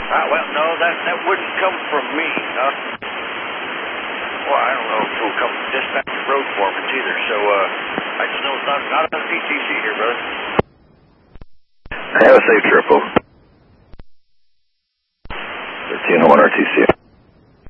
Well, no, that wouldn't come from me. Well, I don't know if it'll come from dispatch road foreman either. So I just know it's not on PTC here, brother. Have a safe trip, over.